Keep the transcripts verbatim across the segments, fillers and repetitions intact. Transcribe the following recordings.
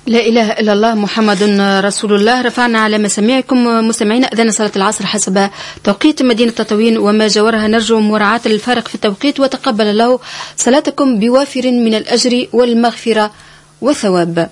لا إله إلا الله محمد رسول الله. رفعنا على مسامعكم مستمعين أذان صلاة العصر حسب توقيت مدينة تطاوين وما جاورها. نرجو مراعاة الفارق في التوقيت وتقبل الله صلاتكم بوافر من الأجر والمغفرة والثواب.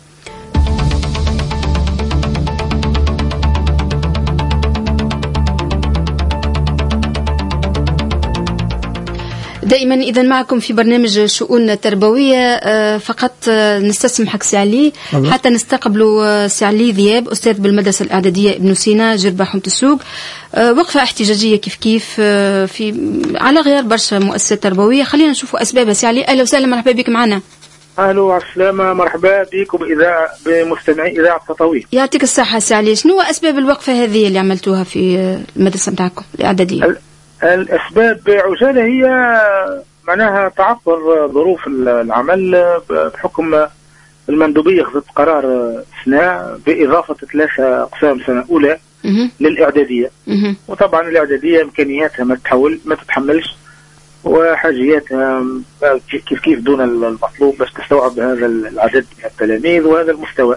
دائما إذا معكم في برنامج شؤون تربوية. فقط نستسمحك سي علي حتى نستقبلوا سي علي ذياب أستاذ بالمدرسة الإعدادية ابن سينا جربة حومة السوق. وقفة احتجاجية كيف كيف في على غير برشا مؤسسات تربوية. خلينا نشوفوا أسبابها. سي علي أهلا وسهلا مرحبا بك معنا. أهلا وسهلا مرحبا بكم إذاعة بمستمعي إذاعة تطاوين. يعطيك الصحة سي علي. شنو أسباب الوقفة هذه اللي عملتوها في المدرسة متاعكم الإعدادية؟ الأسباب بعجالة هي معناها تعثر ظروف العمل بحكم المندوبية خذت قرار إثناء بإضافة ثلاثة أقسام سنة أولى للإعدادية. وطبعا الإعدادية إمكانياتها ما تتحول ما تتحملش وحاجياتها كيف كيف دون المطلوب باش تستوعب هذا العدد من التلاميذ وهذا المستوى.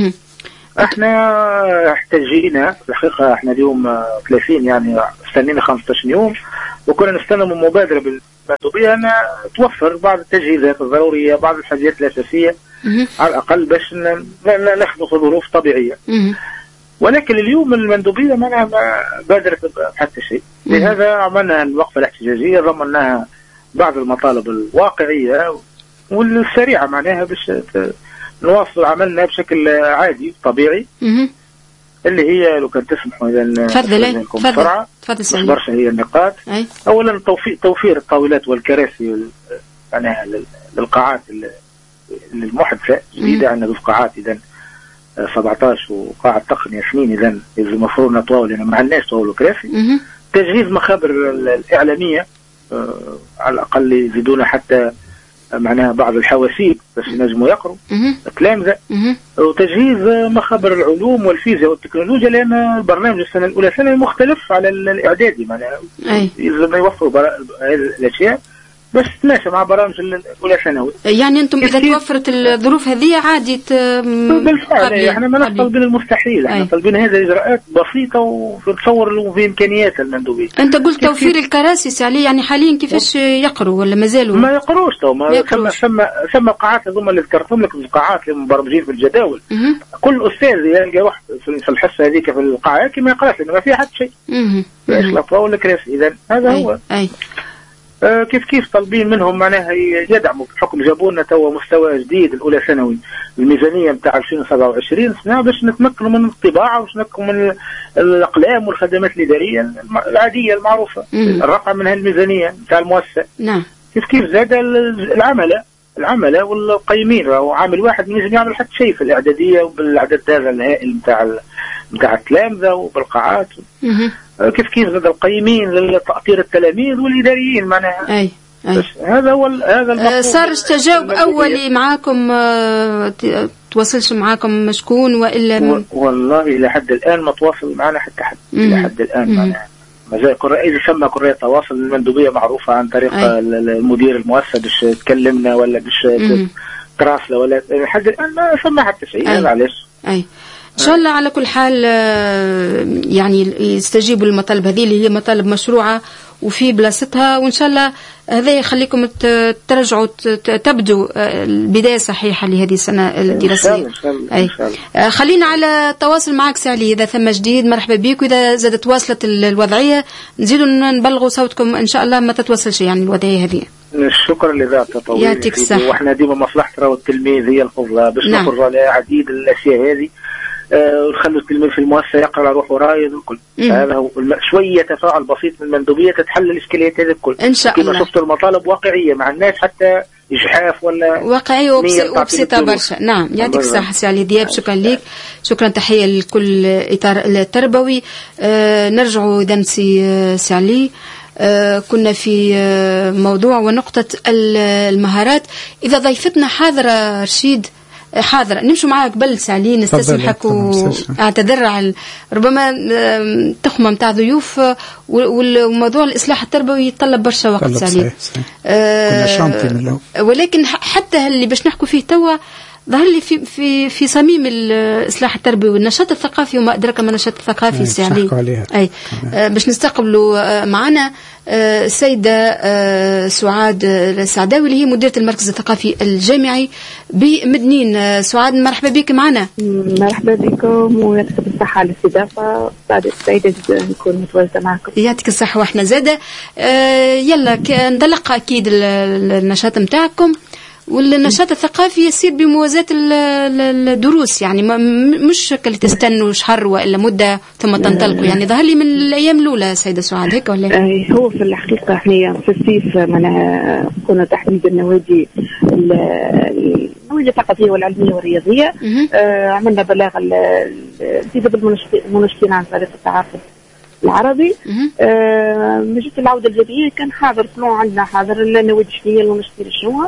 احنا احتجينا في الحقيقة احنا اليوم ثلاثين يعني استنينا خمسة عشر يوم وكنا نستنى من مبادرة بالمندوبية أن توفر بعض التجهيزات الضرورية بعض الحاجات الأساسية على الأقل باش نخدم في ظروف طبيعية. ولكن اليوم المندوبية ما بادرت بحتى شيء. لهذا عملنا الوقفة الاحتجاجية ضمناها بعض المطالب الواقعية والسريعة معناها باش نواصل عملنا بشكل عادي طبيعي. اللي هي لو كان تسمحوا اذا تفضل بسرعه تفضل برشا هي النقاط. أي. اولا توفير توفير الطاولات والكراسي معناها للقاعات المحدثه جديده. عندنا دفقاعات اذا سبعة عشر وقاعه تقنيه اثنين اذا المفروض نطول لان ما عندناش طاوله وكراسي. تجهيز مخابر الاعلاميه على الاقل يزيدونا حتى معناها بعض الحواسيب بس ينجموا يقروا تلامذة. وتجهيز مخابر العلوم والفيزياء والتكنولوجيا لأن البرنامج السنة الأولى سنة مختلف على الإعدادي معناها لازم يوفروا هذه الأشياء بس تماشى مع برامج الأولى ثانوي. يعني أنتم إذا توفرت الظروف هذه عادي بالفعل احنا ما طالبين المستحيل. احنا طالبين هذه إجراءات بسيطة وتصور في إمكانيات المندوبية. أنت قلت توفير الكراسي سالي يعني حاليا كيفاش يقروا ولا ما زالوا؟ ما يقروش تو ما ثم ثم ثم قاعات هذوما اللي ذكرتهم لك القاعات اللي مبرمجين في الجداول. كل أستاذ يلقى واحد في الحصة هذيك في القاعة كي يقراش لأنه ما فيها حتى شيء. ايش لا ولا كراسي. إذا هذا أي. هو. أي. آه كيف كيف طالبين منهم معناها يدعموا بحكم جابوا لنا توا مستوى جديد الاولى ثانوي الميزانيه نتاع ألفين وسبعة وعشرين سنه باش نتمكنوا من الطباعه وباش نتمكنوا من الاقلام والخدمات الاداريه العاديه المعروفه. الرقم من هالميزانيه نتاع المؤسسه. نعم. كيف كيف زاد العمله العمله والقيمين وعامل واحد ما ينجم يعمل حتى شيء في الاعداديه وبالعدد هذا الهائل نتاع نتاع التلامذه وبالقاعات. كيف كيف زاد القيمين لتأطير التلاميذ والإداريين معناها. أي. أي. هذا هو هذا المطلوب. صار تجاوب أولي معاكم تواصلش معاكم شكون وإلا من... والله إلى حد الآن ما تواصل معنا حتى حد إلى حد الآن معناها مازال إذا سمى كرية تواصل المندوبية معروفة عن طريق أي. المدير المؤسسة باش تكلمنا ولا باش تراسله ولا لحد الآن ما سمى حتى شيء. هذا علاش. أي. إن شاء الله على كل حال يعني يستجيبوا للمطالب هذه اللي هي مطالب مشروعة وفي بلاصتها وإن شاء الله هذا يخليكم ترجعوا تبدوا البداية صحيحة لهذه السنة الدراسية. أي. خلينا على تواصل معك سالي إذا ثم جديد مرحبا بك وإذا زادت واصلت الوضعية نزيدوا نبلغوا صوتكم إن شاء الله ما تتوصلش يعني الوضعية هذه. شكرا لذات تطوير. يعطيك الصحة. واحنا ديما مصلحة راهو التلميذ هي الفضلى باش نعم. نخرج على عديد الأشياء هذه ونخلوا التلميذ في المؤسسة يقرأ روحه رايد والكل. هذا هو شوية تفاعل بسيط من المندوبية تتحل الإشكاليات هذه الكل. إن شاء الله. كما شفتوا المطالب واقعية مع الناس حتى إجحاف ولا واقعية وبسيطة برشا. نعم يعطيك الصحة سي علي ذياب. شكرا لك. شكرا تحية لكل إطار التربوي. آه نرجع إذا سي سي علي. آه كنا في آه موضوع ونقطة المهارات. إذا ضيفتنا حاضرة رشيد حاضر نمشوا معاك قبل سالي نستسمحك واعتذر على ربما تخمه نتاع ضيوف وموضوع الاصلاح التربوي يتطلب برشا وقت سالي. آه ولكن حتى اللي باش نحكوا فيه توا ظهر لي في في في صميم الاصلاح التربوي والنشاط الثقافي وما ادراك ما النشاط الثقافي سي علي. اي آه باش نستقبلوا آه معنا آه السيده آه سعاد السعداوي اللي هي مديره المركز الثقافي الجامعي بمدنين. آه سعاد مرحبا بك معنا. مرحبا بكم ويعطيك الصحه على الاستضافه، سعيده جدا نكون متواجده معكم. يعطيك الصحه واحنا زاده. آه يلا نطلق اكيد النشاط نتاعكم، والنشاط الثقافي يصير بموازاة الدروس، يعني مش كل تستنوا شهر وإلا مدة ثم تنطلقوا، يعني ظهر لي من الأيام الأولى سيدة سعاد هيك ولا؟ هو في الحقيقة احنا في الصيف معنا كنا تحديد النوادي النوادي الثقافية والعلمية والرياضية. آه عملنا بلاغ انتداب المنشطين عن طريق التعاقد العربي. آه مجلس العودة الجمعية كان حاضر كلون عندنا حاضر النوادي الشنية المنشطين شنو،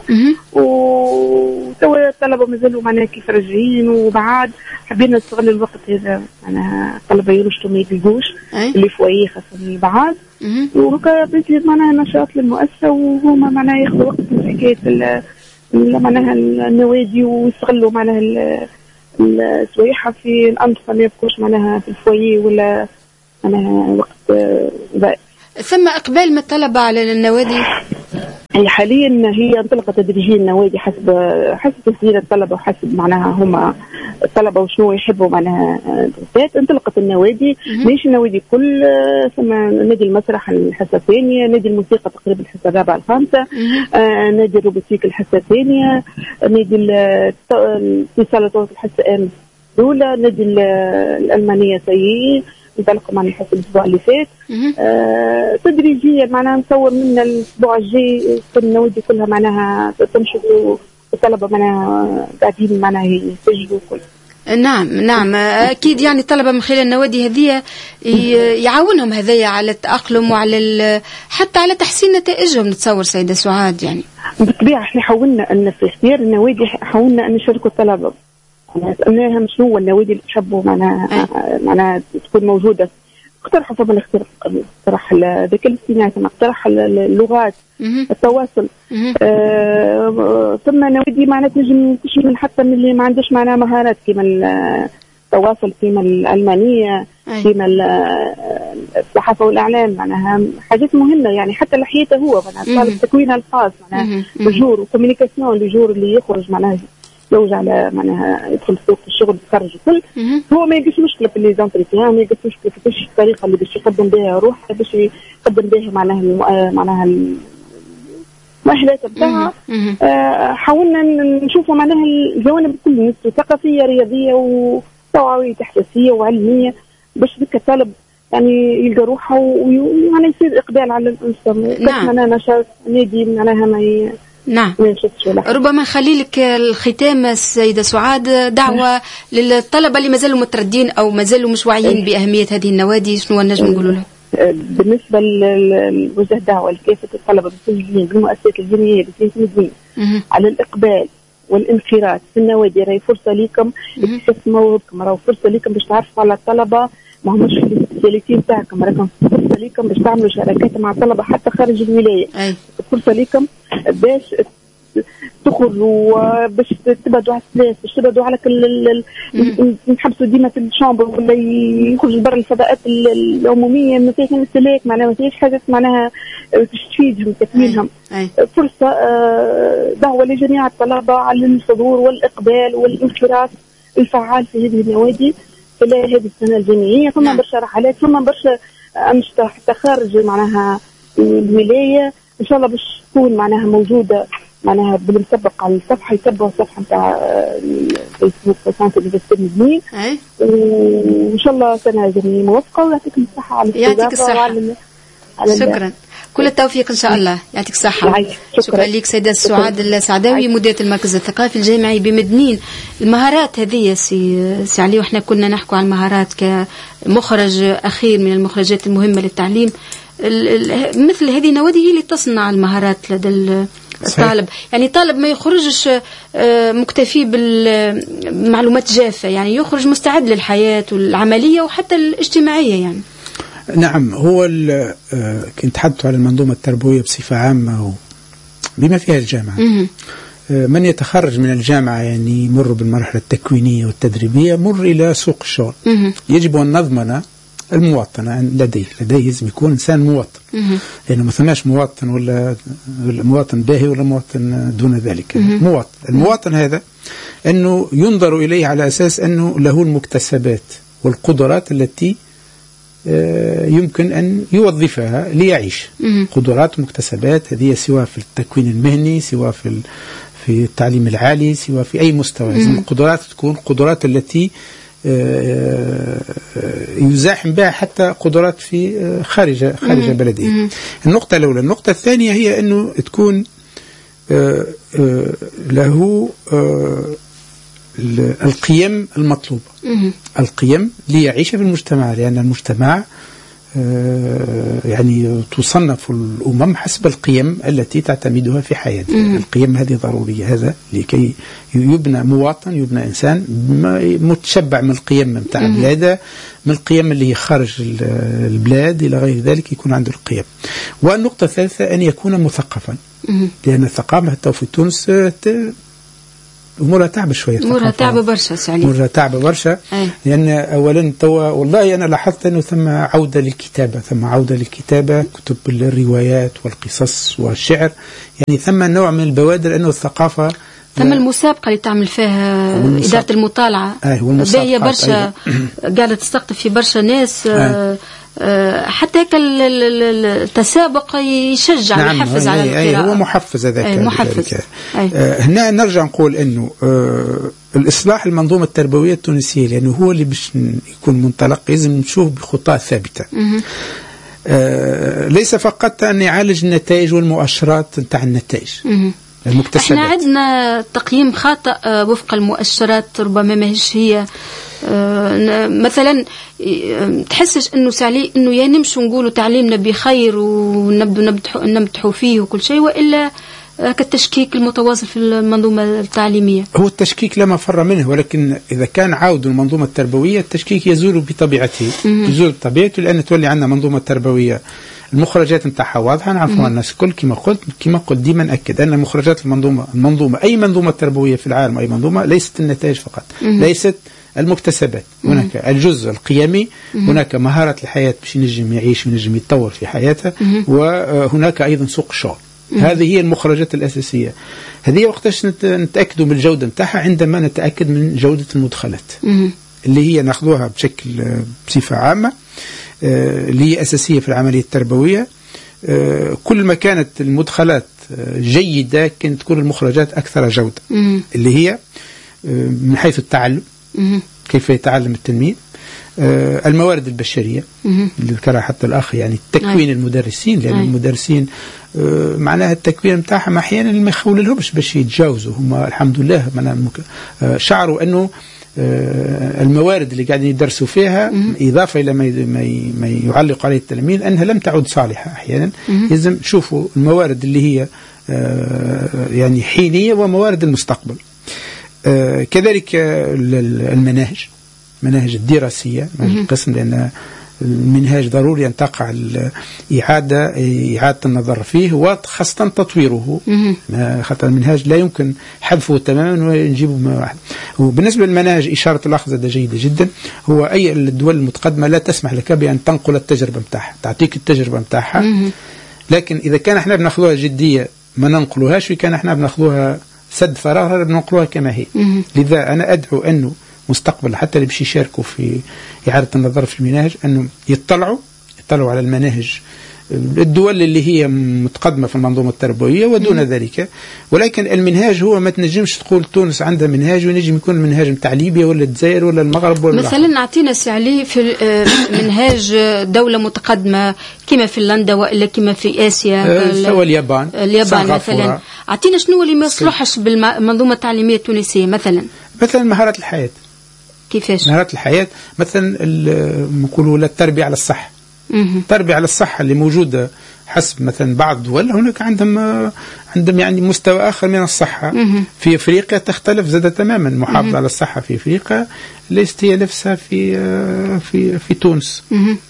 وتوا الطلبة مازالوا معنا كيف راجعين، وبعد حبينا نستغل الوقت هذا معنا الطلبة ينشطوا ما يلقوش اللي فويه خاصة البعاد، وهكا بيصير معنا نشاط للمؤسسة وهما معنا ياخذوا وقت من حكاية معناها النوادي ويستغلوا معناها السويحة في الأنشطة ما يبقوش معناها في الفويه ولا أنا وقت ضائع. ثم إقبال من الطلبة على النوادي؟ هي حاليا هي انطلقت تدريجيا النوادي حسب حسب تسجيل الطلبة وحسب معناها هم الطلبة وشنو يحبوا معناها دراسات. انطلقت النوادي ماشي النوادي كل، ثم نادي المسرح الحصة الثانية، نادي الموسيقى تقريبا الحصة الرابعة الخامسة، آه نادي الروبوتيك الحصة الثانية، نادي الاتصالات الحصة الأمس الأولى، نادي الألمانية سيئة انطلقوا معنا حسب الاسبوع اللي فات. آه تدريجيا معناها نصور من الاسبوع الجاي النوادي كلها معناها تنشط والطلبه معناها قاعدين معناها يسجلوا كل. نعم نعم اكيد، يعني الطلبه من خلال النوادي هذه يعاونهم هذايا على التاقلم وعلى حتى على تحسين نتائجهم. نتصور سيده سعاد يعني بالطبيعه احنا حاولنا ان في اختيار النوادي حاولنا ان نشاركوا الطلبه، سألناهم شنو هو النوادي اللي تحبوا معناها معناها تكون موجودة. اقترحوا طبعا اقترح الذكاء الاصطناعي، ثم اقترح اللغات، التواصل، آه ثم نوادي معناها تنجم تشمل حتى من اللي ما عندش معناها مهارات كيما التواصل كيما الألمانية كيما الصحافة والإعلام، معناها حاجات مهمة يعني حتى لحيته هو معناها طالب تكوين الخاص معناها الجور وكوميونيكاسيون الجور اللي يخرج معناها يوجع على معناها يدخل سوق الشغل يتخرج وكل، هو ما يلقاش مشكله في لي زونتريتيان، ما يلقاش مشكله في الطريقه اللي باش يقدم بها روحه، باش يقدم بها معناها معناها المؤهلات بتاعها. آه حاولنا نشوفوا معناها الجوانب كلها ثقافيه رياضيه وتوعويه احساسيه وعلميه باش ذاك الطالب يعني يلقى روحه ومعناها يصير اقبال على الانسان. نعم. معناها نشاط نادي معناها ما نعم. ربما نخلي لك الختام السيدة سعاد دعوة للطلبة اللي مازالوا متردين أو مازالوا مش واعيين بأهمية هذه النوادي، شنو نجم نقولوا لهم؟ بالنسبة لوجه دعوة لكافة الطلبة المسجلين بالمؤسسات الجامعية بالتلميذين على الإقبال والانخراط في النوادي، راهي فرصة لكم اكتشاف مواهبكم، راهي فرصة لكم باش تعرفوا على الطلبة ما همش في السبيسياليتي نتاعكم، راكم فرصة لكم باش تعملوا شراكات مع الطلبة حتى خارج الولاية. أي. فرصة لكم باش تخرجوا باش تبعدوا على الناس، باش تبعدوا على كل نحبسوا ديما في الشامبر ولا يخرجوا برا الفضاءات العموميه، ما فيش مسلك معناها ما فيش حاجات معناها باش تفيدهم تكوينهم. فرصه دعوه لجميع الطلبه على الحضور والاقبال والانخراط الفعال في هذه النوادي خلال هذه السنه الجامعيه. ثم برشا رحلات، ثم برشا انشطه حتى خارج معناها الولايه ان شاء الله باش تكون معناها موجوده معناها بالمسبق على الصفحه، يتبعوا الصفحه نتاع الفيسبوك سانت ليفرسيتي مدنين، وان شاء الله سنه جميله موفقه ويعطيكم الصحه على الاستضافه وعلى شكرا كل التوفيق ان شاء الله. يعطيك الصحه. شكرا, شكرا لك سيده سعاد السعداوي مديره المركز الثقافي الجامعي بمدنين. المهارات هذه سي سي علي، واحنا كنا نحكوا عن المهارات كمخرج اخير من المخرجات المهمه للتعليم، مثل هذه النوادي هي اللي تصنع المهارات لدى الطالب. يعني طالب ما يخرجش مكتفي بالمعلومات جافة، يعني يخرج مستعد للحياة والعملية وحتى الاجتماعية. يعني نعم، هو كنت تحدث على المنظومة التربوية بصفة عامة بما فيها الجامعة. من يتخرج من الجامعة يعني يمر بالمرحلة التكوينية والتدريبية مر إلى سوق الشغل. يجب أن نضمن المواطن لديه لديه لازم يكون إنسان مواطن، لأنه يعني ما ثماش مواطن ولا مواطن باهي ولا مواطن دون ذلك. مواطن المواطن هذا أنه ينظر إليه على أساس أنه له المكتسبات والقدرات التي يمكن أن يوظفها ليعيش. قدرات ومكتسبات هذه سواء في التكوين المهني، سواء في في التعليم العالي، سواء في أي مستوى. القدرات تكون قدرات التي يزاحم بها حتى قدرات في خارج خارج بلده. النقطة الأولى. النقطة الثانية هي أنه تكون له القيم المطلوبة، القيم ليعيش في المجتمع، لأن المجتمع يعني تصنف الأمم حسب القيم التي تعتمدها في حياتها. القيم هذه ضرورية، هذا لكي يبنى مواطن، يبنى إنسان متشبع من القيم متاع بلاده، من القيم اللي هي خارج البلاد إلى غير ذلك، يكون عنده القيم. والنقطة الثالثة أن يكون مثقفا، لأن الثقافة حتى في تونس أمورها تعب شوية، أمورها تعب برشا سعلي، أمورها تعب برشا. أي. لأن أولا توا والله أنا لاحظت أنه ثم عودة للكتابة، ثم عودة للكتابة، كتب الروايات والقصص والشعر، يعني ثم نوع من البوادر أنه الثقافة. ثم المسابقة اللي تعمل فيها إدارة المطالعة باهية برشا، قاعدة تستقطب في برشا ناس. أي. حتى هيك التسابق يشجع، نعم، يحفز على القراءة. هو محفز هذاك. محفز. هنا نرجع نقول انه الاصلاح المنظومه التربويه التونسيه، لانه هو اللي باش يكون منطلق لازم نشوف بخطى ثابته. ليس فقط ان يعالج النتائج والمؤشرات نتاع النتائج. احنا عندنا تقييم خاطئ وفق المؤشرات، ربما ماهيش هي. آه مثلا تحسش انه سعلي انه يا نمشوا نقولوا تعليمنا بخير ونبدو نمدحوا فيه وكل شيء، والا كالتشكيك المتواصل في المنظومه التعليميه. هو التشكيك لا مفر منه، ولكن اذا كان عاود المنظومه التربويه التشكيك يزول بطبيعته، يزول بطبيعته، لان تولي عندنا منظومه تربويه المخرجات نتاعها واضحه، نعرفوها الناس الكل. كما قلت كما قلت ديما ناكد ان مخرجات المنظومه المنظومه اي منظومه تربويه في العالم، اي منظومه، ليست النتائج فقط، ليست المكتسبات، هناك الجزء القيمي، هناك مهارة الحياة باش ينجم يعيش وينجم يتطور في حياته، وهناك أيضا سوق الشغل. هذه هي المخرجات الأساسية. هذه وقتاش نتأكد من الجودة نتاعها؟ عندما نتأكد من جودة المدخلات اللي هي ناخذوها بشكل بصفة عامة، اللي هي أساسية في العملية التربوية. كل ما كانت المدخلات جيدة كانت تكون المخرجات أكثر جودة، اللي هي من حيث التعلم، كيف يتعلم التلميذ، آه الموارد البشرية اللي ذكرها حتى الأخ، يعني تكوين أي. المدرسين، لأن أي. المدرسين آه معناها التكوين متاعهم أحيانا ما يخول لهمش باش يتجاوزوا، هم الحمد لله آه شعروا أنه آه الموارد اللي قاعدين يدرسوا فيها مم. إضافة إلى ما, ما يعلق عليه التلاميذ أنها لم تعد صالحة أحيانا. لازم شوفوا الموارد اللي هي آه يعني حينية وموارد المستقبل. آه كذلك آه المناهج المناهج الدراسية القسم، لأن المنهاج ضروري أن تقع الإعادة إعادة النظر فيه وخاصة تطويره، خاطر المنهاج لا يمكن حذفه تماما ونجيبه ما واحد. وبالنسبة للمناهج إشارة الأخذ هذا جيدة جدا. هو أي الدول المتقدمة لا تسمح لك بأن تنقل التجربة متاعها، تعطيك التجربة متاعها، لكن إذا كان احنا بناخذوها جدية ما ننقلوهاش، وكان احنا بناخذوها سد فراغ بننقلوها كما هي. لذا أنا أدعو أنه مستقبل حتى اللي باش يشاركوا في إعادة النظر في المناهج أنه يطلعوا يطلعوا على المناهج الدول اللي هي متقدمة في المنظومة التربوية ودون م. ذلك. ولكن المنهاج هو ما تنجمش تقول تونس عندها منهاج ونجم يكون منهاج متاع ليبيا ولا الجزائر ولا المغرب ولا مثلا. نعطينا سعلي في منهاج دولة متقدمة كما فنلندا وإلا كما في آسيا سواء اليابان اليابان مثلا. أعطينا شنو اللي ما يصلحش بالمنظومة التعليمية التونسية مثلا؟ مثلا مهارات الحياة. كيفاش؟ مهارات الحياة مثلا نقولوا التربية على الصحة. التربية على الصحة اللي موجودة حسب مثلا بعض الدول هناك عندهم عندهم يعني مستوى آخر من الصحة. في أفريقيا تختلف زادة تماما. محافظة على الصحة في أفريقيا ليست هي نفسها في في في تونس.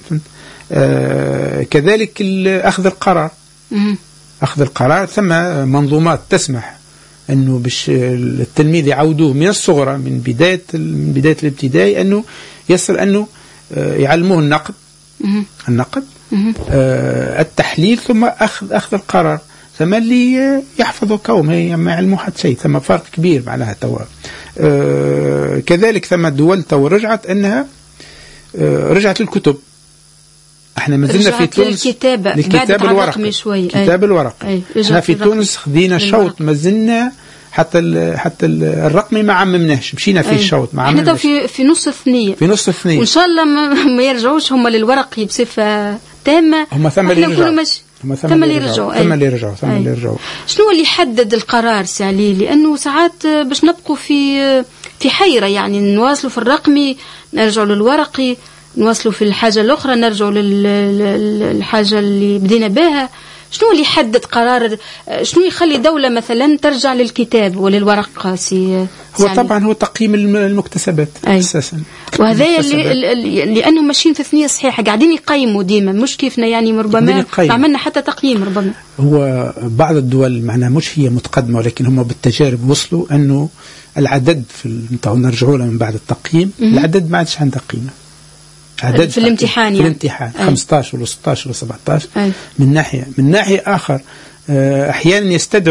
آه كذلك أخذ القرار. أخذ القرار ثم منظومات تسمح أنه باش التلميذ يعودوه من الصغرى من بداية من بداية الابتدائي أنه يصل أنه يعلموه النقد النقد آه التحليل ثم أخذ أخذ القرار. ثم اللي يحفظوا كوم هي ما يعلموا حتى شيء. ثم فرق كبير معناها توا. آه كذلك ثم دول توا رجعت أنها آه رجعت للكتب. احنا ما زلنا في تونس الكتابة الكتاب الورقي شوي. كتاب الورقي احنا في تونس خذينا شوط ما زلنا حتى ال حتى ال الرقمي ما عممناش مشينا في الشوط ما عممناش. احنا في في نص الثنيه في نص الثنيه وان شاء الله ما, ما يرجعوش هم للورقي بصفه تامه. هم ثم اللي يرجعوا هم ثم اللي يرجعوا ثم اللي يرجعوا ثم اللي يرجعوا. شنو اللي يحدد القرار سي علي؟ لانه ساعات باش نبقوا في في حيره يعني نواصلوا في الرقمي نرجعوا للورقي نواصلوا في الحاجة الأخرى نرجعوا للحاجة اللي بدينا بها. شنو اللي يحدد قرار؟ شنو يخلي دولة مثلا ترجع للكتاب وللورق سي هو طبعا هو تقييم المكتسبات أساسا. وهذا اللي لأنهم ماشيين في ثنية صحيحة قاعدين يقيموا ديما مش كيفنا يعني ربما عملنا حتى تقييم ربما. هو بعض الدول معناها مش هي متقدمة ولكن هم بالتجارب وصلوا أنه العدد في نرجعوا له من بعد التقييم العدد ما عادش عنده قيمة. في الامتحان يعني. في الامتحان خمسة عشر ولا ستة عشر ولا سبعة عشر. أي. من ناحية من ناحية آخر أحيانا يستدعي